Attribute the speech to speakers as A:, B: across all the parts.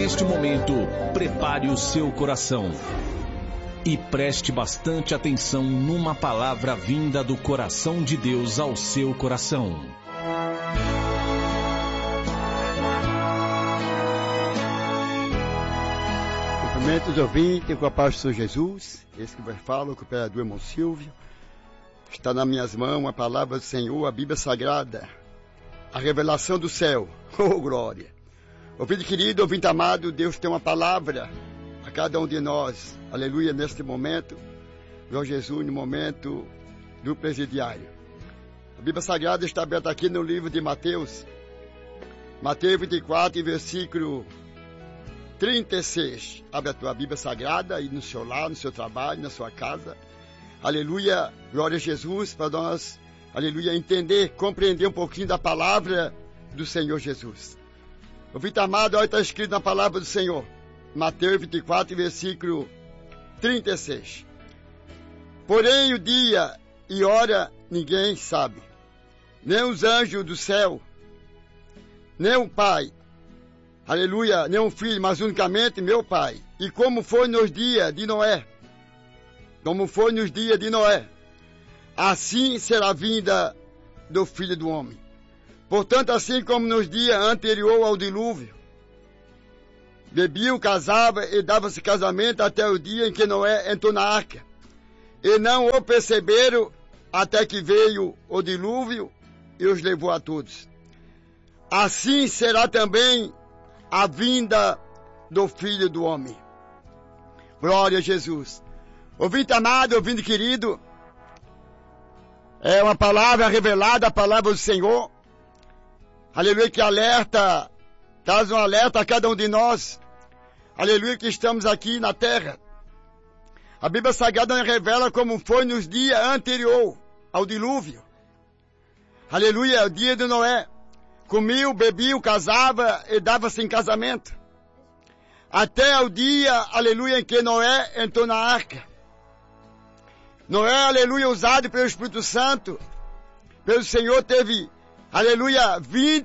A: Neste momento, prepare o seu coração e preste bastante atenção numa palavra vinda do coração de Deus ao seu coração.
B: Cumprimentos ouvintes, com a paz do Senhor Jesus. Esse que vos fala, o cooperador irmão Silvio. Está nas minhas mãos a palavra do Senhor, a Bíblia Sagrada, a revelação do céu. Oh, glória! Ouvinte querido, ouvinte amado, Deus tem uma palavra a cada um de nós. Aleluia, neste momento. Senhor Jesus, no momento do presidiário. A Bíblia Sagrada está aberta aqui no livro de Mateus. Mateus 24, versículo 36. Abre a tua Bíblia Sagrada aí no seu lar, no seu trabalho, na sua casa. Aleluia, glória a Jesus, para nós, aleluia, entender, compreender um pouquinho da palavra do Senhor Jesus. Ouvinte amado, olha, está escrito na palavra do Senhor. Mateus 24, versículo 36. Porém, o dia e hora ninguém sabe, nem os anjos do céu, nem o Pai, aleluia, nem o Filho, mas unicamente meu Pai. E como foi nos dias de Noé, assim será a vinda do Filho do Homem. Portanto, assim como nos dias anterior ao dilúvio, bebiam, casava e dava-se casamento até o dia em que Noé entrou na arca. E não o perceberam até que veio o dilúvio e os levou a todos. Assim será também a vinda do Filho do Homem. Glória a Jesus. Ouvinte amado, ouvinte querido, é uma palavra revelada, a palavra do Senhor. Aleluia, que alerta, traz um alerta a cada um de nós. Aleluia, que estamos aqui na terra. A Bíblia Sagrada revela como foi nos dias anterior ao dilúvio. Aleluia, o dia de Noé. Comia, bebia, casava e dava-se em casamento. Até o dia, aleluia, em que Noé entrou na arca. Noé, aleluia, usado pelo Espírito Santo, pelo Senhor, teve, aleluia,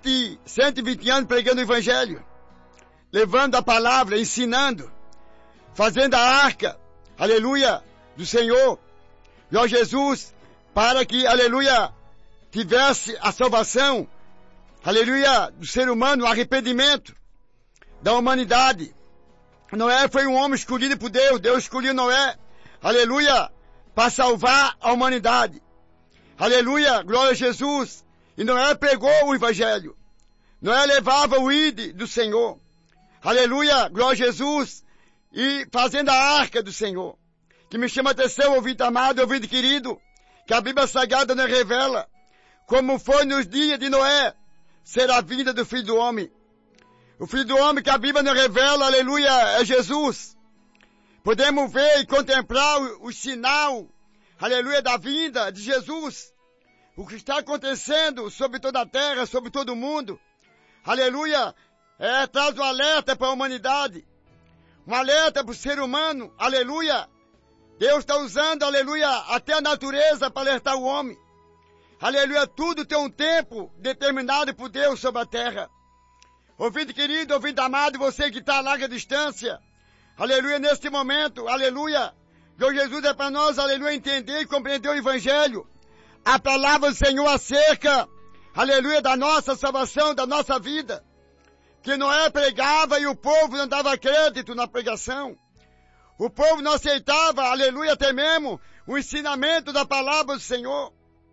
B: 120 anos pregando o Evangelho, levando a palavra, ensinando, fazendo a arca, aleluia, do Senhor, Senhor Jesus, para que, aleluia, tivesse a salvação, aleluia, do ser humano, o arrependimento da humanidade. Noé foi um homem escolhido por Deus, Deus escolheu Noé, aleluia, para salvar a humanidade. Aleluia, glória a Jesus. E Noé pregou o Evangelho. Noé levava o ide do Senhor. Aleluia, glória a Jesus. E fazendo a arca do Senhor. Que me chama a atenção, ouvinte amado, ouvinte querido, que a Bíblia Sagrada nos revela como foi nos dias de Noé ser a vinda do Filho do Homem. O Filho do Homem que a Bíblia nos revela, aleluia, é Jesus. Podemos ver e contemplar o sinal, aleluia, da vinda de Jesus. O que está acontecendo sobre toda a terra, sobre todo o mundo. Aleluia, traz um alerta para a humanidade. Um alerta para o ser humano, aleluia. Deus está usando, aleluia, até a natureza para alertar o homem. Aleluia, tudo tem um tempo determinado por Deus sobre a terra. Ouvinte querido, ouvinte amado, você que está a larga distância. Aleluia, neste momento, aleluia, Deus Jesus é para nós, aleluia, entender e compreender o Evangelho, a palavra do Senhor acerca, aleluia, da nossa salvação, da nossa vida, que Noé pregava e o povo não dava crédito na pregação, o povo não aceitava, aleluia, até mesmo o ensinamento da palavra do Senhor,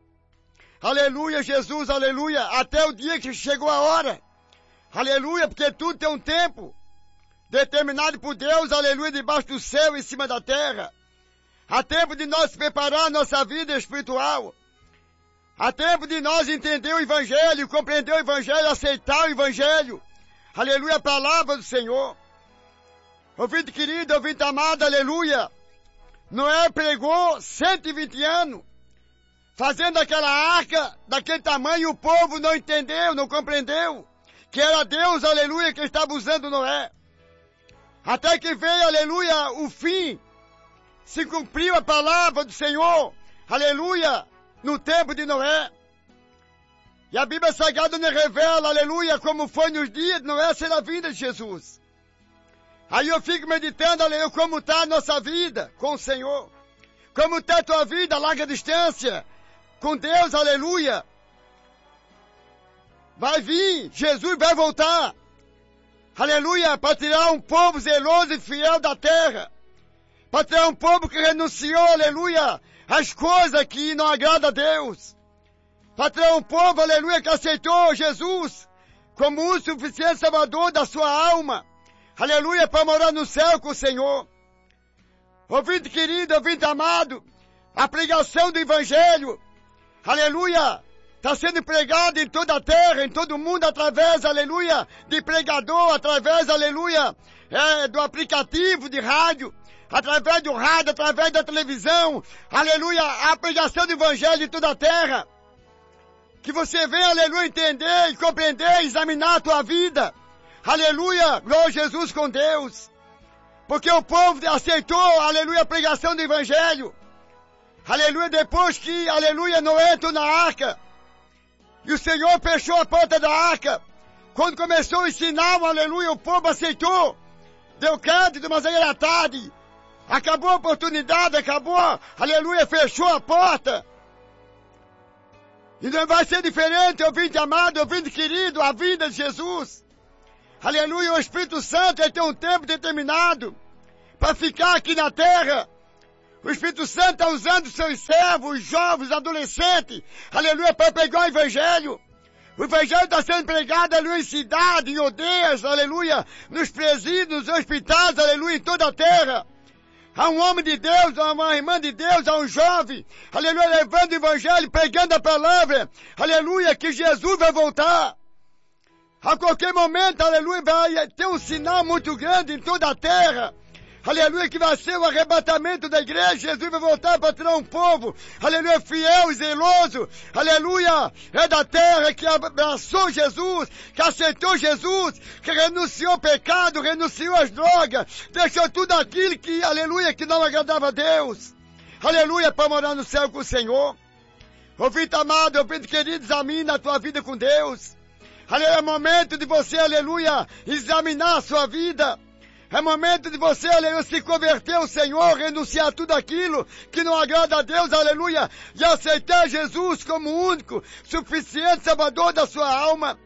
B: aleluia, Jesus, aleluia, até o dia que chegou a hora, aleluia, porque tudo tem um tempo, determinado por Deus, aleluia, debaixo do céu, em cima da terra. Há tempo de nós preparar nossa vida espiritual. Há tempo de nós entender o Evangelho, compreender o Evangelho, aceitar o Evangelho. Aleluia, a palavra do Senhor. Ouvinte querido, ouvinte amado, aleluia. Noé pregou 120 anos, fazendo aquela arca daquele tamanho, e o povo não entendeu, não compreendeu, que era Deus, aleluia, que estava usando Noé. Até que veio, aleluia, o fim. Se cumpriu a palavra do Senhor, aleluia, no tempo de Noé. E a Bíblia Sagrada nos revela, aleluia, como foi nos dias de Noé ser a vinda de Jesus. Aí eu fico meditando, aleluia, como está a nossa vida com o Senhor. Como está a tua vida a larga distância com Deus, aleluia. Vai vir, Jesus vai voltar. Aleluia, para tirar um povo zeloso e fiel da terra. Para tirar um povo que renunciou, aleluia, às coisas que não agradam a Deus. Para tirar um povo, aleluia, que aceitou Jesus como o suficiente salvador da sua alma. Aleluia, para morar no céu com o Senhor. Ouvinte querido, ouvinte amado, a pregação do Evangelho, aleluia, está sendo pregada em toda a terra, em todo o mundo, através, aleluia, de pregador, através, aleluia, do aplicativo de rádio, através do rádio, através da televisão, aleluia, a pregação do Evangelho em toda a terra. Que você venha, aleluia, entender e compreender, examinar a tua vida. Aleluia, glória a Jesus com Deus. Porque o povo aceitou, aleluia, a pregação do Evangelho. Aleluia, depois que, aleluia, Noé entrou na arca. E o Senhor fechou a porta da arca. Quando começou a ensinar, aleluia, o povo aceitou. Deu crédito, mas aí era tarde. Acabou a oportunidade, acabou, aleluia, fechou a porta. E não vai ser diferente, ouvinte amado, ouvinte querido, a vida de Jesus. Aleluia, o Espírito Santo ele tem um tempo determinado para ficar aqui na terra. O Espírito Santo está usando seus servos, jovens, adolescentes, aleluia, para pregar o Evangelho. O Evangelho está sendo pregado, aleluia, em cidades, em aldeias, aleluia, nos presídios, nos hospitais, aleluia, em toda a terra. Há um homem de Deus, há uma irmã de Deus, há um jovem, aleluia, levando o Evangelho, pregando a palavra, aleluia, que Jesus vai voltar. A qualquer momento, aleluia, vai ter um sinal muito grande em toda a terra. Aleluia, que vai ser o arrebatamento da igreja. Jesus vai voltar para tirar um povo, aleluia, fiel e zeloso. Aleluia, é da terra que abraçou Jesus, que aceitou Jesus, que renunciou ao pecado, renunciou às drogas, deixou tudo aquilo que, aleluia, que não agradava a Deus. Aleluia, para morar no céu com o Senhor. Ouvinte amado, ouvinte querido, examina a tua vida com Deus. Aleluia, é momento de você, aleluia, examinar a sua vida. É momento de você, aleluia, se converter ao Senhor, renunciar a tudo aquilo que não agrada a Deus, aleluia, e aceitar Jesus como o único, suficiente salvador da sua alma.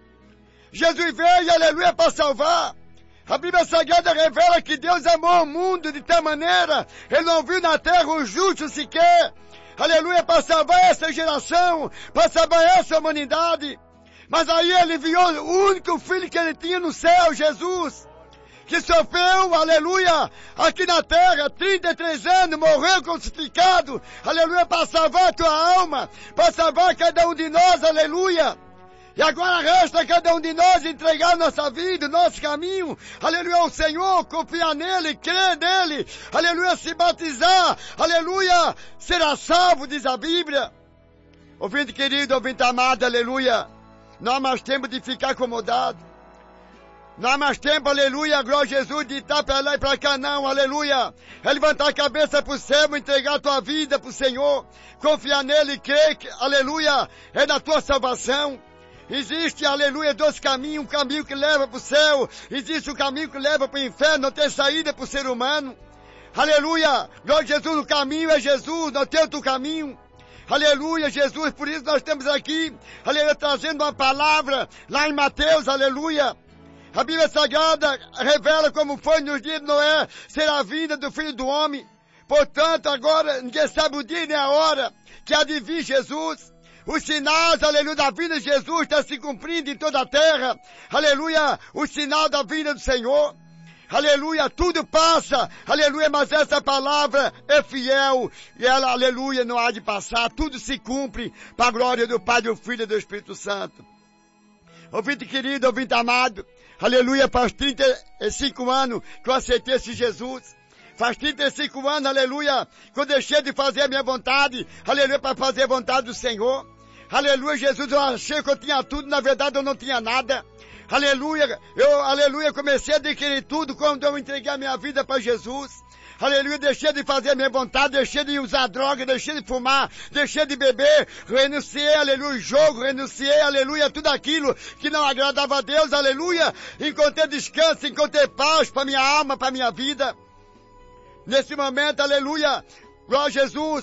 B: Jesus veio, aleluia, para salvar. A Bíblia Sagrada revela que Deus amou o mundo de tal maneira, Ele não viu na terra um justo sequer. Aleluia, para salvar essa geração, para salvar essa humanidade. Mas aí Ele enviou o único filho que Ele tinha no céu, Jesus, que sofreu, aleluia, aqui na terra, 33 anos, morreu crucificado, aleluia, para salvar a tua alma, para salvar cada um de nós, aleluia. E agora resta cada um de nós entregar nossa vida, nosso caminho, aleluia, ao Senhor, confiar nele, crer nele, aleluia, se batizar, aleluia, será salvo, diz a Bíblia. Ouvinte querido, ouvinte amado, aleluia, não há mais tempo de ficar acomodado. Não há mais tempo, aleluia, glória a Jesus, de estar para lá e para cá, não, aleluia. É levantar a cabeça para o céu, entregar a tua vida para o Senhor, confiar nele e crer que, aleluia, é da tua salvação. Existe, aleluia, dois caminhos, um caminho que leva para o céu, existe um caminho que leva para o inferno, não tem saída para o ser humano. Aleluia, glória a Jesus, o caminho é Jesus, não tem outro caminho. Aleluia, Jesus, por isso nós estamos aqui, aleluia, trazendo uma palavra lá em Mateus, aleluia. A Bíblia Sagrada revela como foi nos dias de Noé, será a vinda do Filho do Homem. Portanto, agora ninguém sabe o dia nem a hora que há de vir Jesus. Os sinais, aleluia, da vinda de Jesus está se cumprindo em toda a terra. Aleluia, o sinal da vinda do Senhor. Aleluia, tudo passa, aleluia, mas essa palavra é fiel e ela, aleluia, não há de passar, tudo se cumpre para a glória do Pai, do Filho e do Espírito Santo. Ouvinte querido, ouvinte amado, aleluia, faz 35 anos que eu aceitei esse Jesus. Faz 35 anos, aleluia, que eu deixei de fazer a minha vontade, aleluia, para fazer a vontade do Senhor. Aleluia, Jesus, eu achei que eu tinha tudo, na verdade eu não tinha nada. Aleluia, aleluia, comecei a adquirir tudo quando eu entreguei a minha vida para Jesus. aleluia, deixei de fazer a minha vontade, deixei de usar droga, deixei de fumar, deixei de beber, renunciei, aleluia, jogo, renunciei, aleluia, tudo aquilo que não agradava a Deus, aleluia, encontrei descanso, encontrei paz para minha alma, para minha vida. Nesse momento, aleluia, glória a Jesus,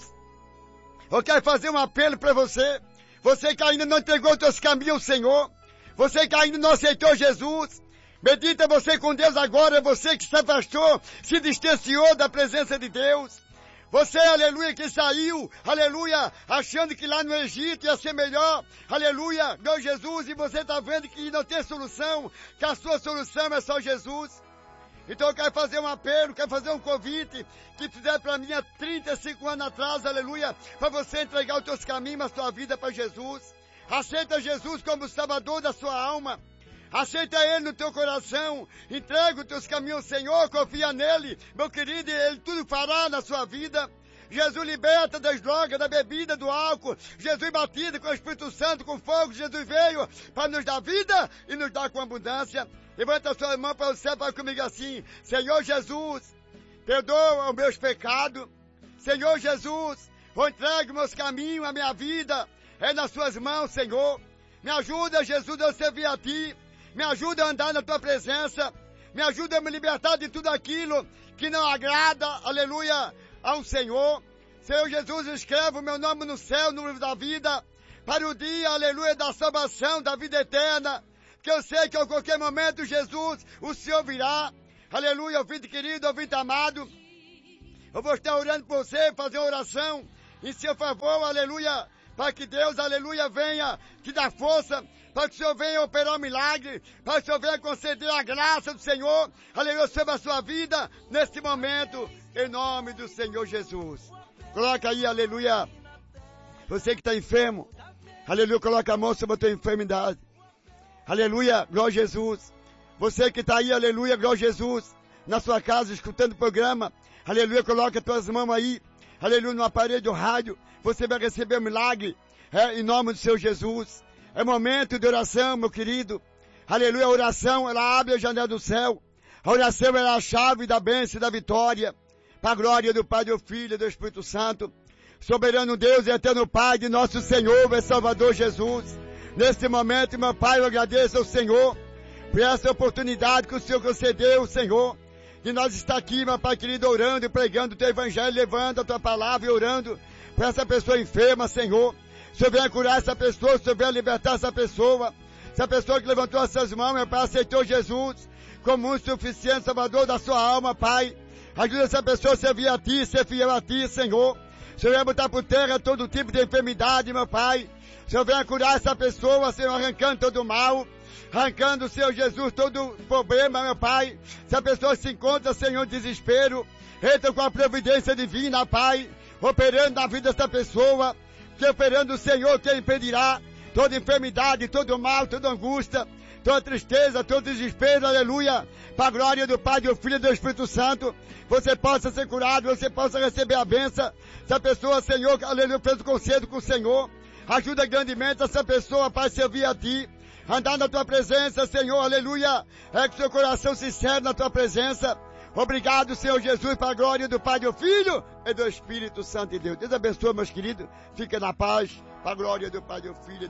B: eu quero fazer um apelo para você, você que ainda não entregou os seus caminhos ao Senhor, você que ainda não aceitou Jesus, medita você com Deus agora, você que se afastou, se distanciou da presença de Deus. Você, aleluia, que saiu, aleluia, achando que lá no Egito ia ser melhor, aleluia, meu Jesus, e você está vendo que não tem solução, que a sua solução é só Jesus. Então eu quero fazer um apelo, quero fazer um convite que fizeram para mim há 35 anos atrás, aleluia, para você entregar os teus caminhos, a sua vida para Jesus. Aceita Jesus como o Salvador da sua alma. Aceita Ele no teu coração, entrega os teus caminhos ao Senhor, confia nele, meu querido, Ele tudo fará na sua vida. Jesus liberta das drogas, da bebida, do álcool. Jesus batiza com o Espírito Santo, com fogo. Jesus veio para nos dar vida e nos dar com abundância. Levanta a sua mão para o céu, fala comigo assim: Senhor Jesus, perdoa os meus pecados. Senhor Jesus, eu entrego meus caminhos, a minha vida é nas suas mãos, Senhor. Me ajuda, Jesus, a servir a Ti. Me ajuda a andar na Tua presença. Me ajuda a me libertar de tudo aquilo que não agrada, aleluia, ao Senhor. Senhor Jesus, escreve o meu nome no céu, no livro da vida, para o dia, aleluia, da salvação, da vida eterna. Porque eu sei que a qualquer momento, Jesus, o Senhor virá. Aleluia, ouvinte querido, ouvinte amado. Eu vou estar orando por você, fazer uma oração em seu favor, aleluia, para que Deus, aleluia, venha te dar força, para que o Senhor venha operar um milagre, para que o Senhor venha conceder a graça do Senhor, aleluia, sobre a sua vida, neste momento, em nome do Senhor Jesus. Coloca aí, aleluia, você que está enfermo, aleluia, coloca a mão sobre a tua enfermidade, aleluia, glória a Jesus. Você que está aí, aleluia, glória a Jesus, na sua casa, escutando o programa, aleluia, coloca as tuas mãos aí, aleluia, no aparelho do rádio, você vai receber um milagre, em nome do Senhor Jesus. É momento de oração, meu querido. Aleluia, a oração, ela abre a janela do céu. A oração é a chave da bênção e da vitória. Para a glória do Pai, do Filho e do Espírito Santo. Soberano Deus e eterno Pai de nosso Senhor e Salvador Jesus. Neste momento, meu Pai, eu agradeço ao Senhor por essa oportunidade que o Senhor concedeu, Senhor. De nós estar aqui, meu Pai querido, orando e pregando o Teu Evangelho, levando a Tua palavra e orando por essa pessoa enferma, Senhor. O Senhor venha curar essa pessoa, o Senhor venha libertar essa pessoa que levantou as suas mãos, meu Pai, aceitou Jesus como um suficiente Salvador da sua alma, Pai. Ajuda essa pessoa a servir a Ti, ser fiel a Ti, Senhor. O Senhor venha botar por terra todo tipo de enfermidade, meu Pai. O Senhor venha curar essa pessoa, Senhor, arrancando todo o mal, arrancando, Senhor Jesus, todo problema, meu Pai. Se a pessoa se encontra, Senhor, desespero, entra com a providência divina, Pai, operando na vida dessa pessoa, que operando o Senhor, quem impedirá toda enfermidade, todo mal, toda angústia, toda tristeza, todo desespero, aleluia, para a glória do Pai, do Filho e do Espírito Santo, você possa ser curado, você possa receber a bênção. Essa pessoa, Senhor, aleluia, fez o conselho com o Senhor, ajuda grandemente essa pessoa, Pai, servir a Ti, andar na Tua presença, Senhor, aleluia, é que seu coração sincero na Tua presença. Obrigado, Senhor Jesus, para a glória do Pai, do Filho e do Espírito Santo de Deus. Deus abençoe, meus queridos. Fica na paz, para a glória do Pai, do Filho.